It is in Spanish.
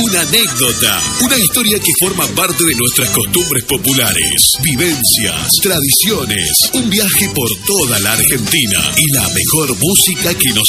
una anécdota, una historia que forma parte de nuestras costumbres populares, vivencias, tradiciones, un viaje por toda la Argentina y la mejor música que nos